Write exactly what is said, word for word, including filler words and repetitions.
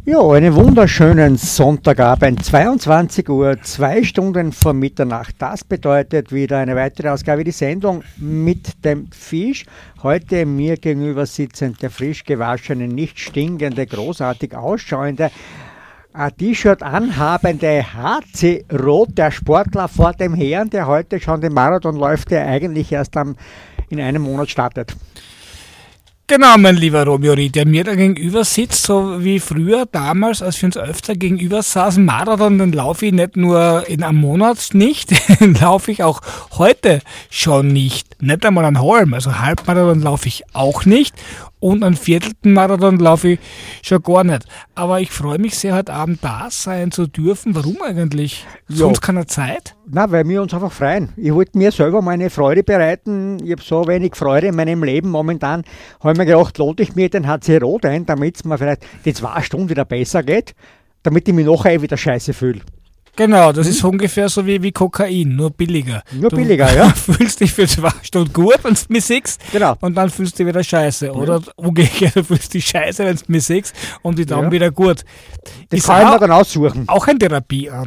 Ja, einen wunderschönen Sonntagabend, zweiundzwanzig Uhr, zwei Stunden vor Mitternacht. Das bedeutet wieder eine weitere Ausgabe, die Sendung mit dem Fisch. Heute mir gegenüber sitzend der frisch gewaschene, nicht stinkende, großartig ausschauende, ein T-Shirt anhabende H C Roth, der Sportler vor dem Herrn, der heute schon den Marathon läuft, der eigentlich erst am, in einem Monat startet. Genau, mein lieber Romeo Ried, der mir da gegenüber sitzt, so wie früher, damals, als wir uns öfter gegenüber saßen. Marathon, den laufe ich nicht nur in einem Monat nicht, den laufe ich auch heute schon nicht. Nicht einmal einen halben, also Halbmarathon laufe ich auch nicht und einen viertelten Marathon laufe ich schon gar nicht. Aber ich freue mich sehr, heute Abend da sein zu dürfen. Warum eigentlich? Ja. Sonst keine Zeit? Na, weil wir uns einfach freuen. Ich wollte mir selber mal eine Freude bereiten. Ich habe so wenig Freude in meinem Leben momentan. Habe mir gedacht, lohne ich mir den H C Roth ein, damit es mir vielleicht die zwei Stunden wieder besser geht, damit ich mich nachher wieder scheiße fühle. Genau, das ist ungefähr so wie, wie Kokain, nur billiger. Nur du billiger, ja. fühlst dich für zwei Stunden gut, wenn du mich siehst, Genau. und dann fühlst du dich wieder scheiße. Oder Ja. umgekehrt, du fühlst dich scheiße, wenn du mich siehst und dich dann Ja. wieder gut. Das Ist kann ich auch, mir dann aussuchen. auch ein Therapieanteil.